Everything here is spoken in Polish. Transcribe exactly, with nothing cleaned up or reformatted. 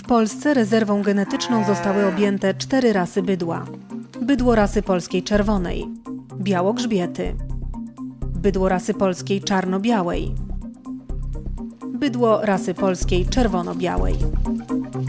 Polsce rezerwą genetyczną zostały objęte cztery rasy bydła. Bydło rasy polskiej czerwonej, białogrzbiety, bydło rasy polskiej czarno-białej, bydło rasy polskiej czerwono-białej.